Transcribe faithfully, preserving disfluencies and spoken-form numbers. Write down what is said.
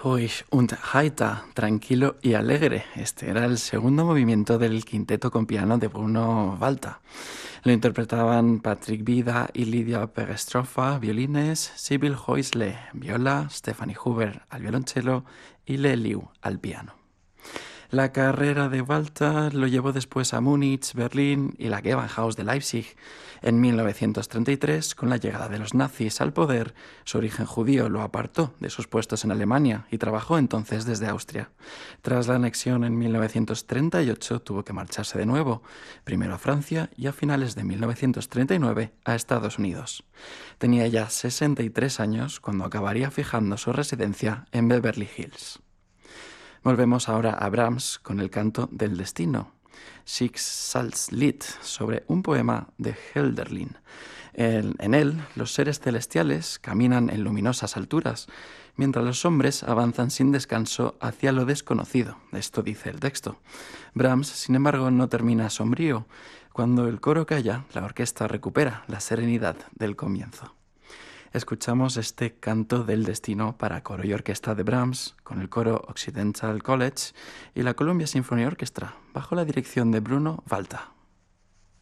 Ruhig und heiter, tranquilo y alegre. Este era el segundo movimiento del quinteto con piano de Bruno Walter. Lo interpretaban Patrick Vida y Lidia Perestrofa, violines, Sibyl Häusle, viola, Stephanie Huber al violonchelo y Le Liu al piano. La carrera de Walter lo llevó después a Múnich, Berlín y la Gewandhaus de Leipzig. En mil novecientos treinta y tres, con la llegada de los nazis al poder, su origen judío lo apartó de sus puestos en Alemania y trabajó entonces desde Austria. Tras la anexión en mil novecientos treinta y ocho tuvo que marcharse de nuevo, primero a Francia y a finales de mil novecientos treinta y nueve a Estados Unidos. Tenía ya sesenta y tres años cuando acabaría fijando su residencia en Beverly Hills. Volvemos ahora a Brahms con el canto del destino, Schicksalslied, sobre un poema de Hölderlin. En, en él, los seres celestiales caminan en luminosas alturas, mientras los hombres avanzan sin descanso hacia lo desconocido. Esto dice el texto. Brahms, sin embargo, no termina sombrío. Cuando el coro calla, la orquesta recupera la serenidad del comienzo. Escuchamos este canto del destino para coro y orquesta de Brahms con el coro Occidental College y la Columbia Symphony Orchestra bajo la dirección de Bruno Walter.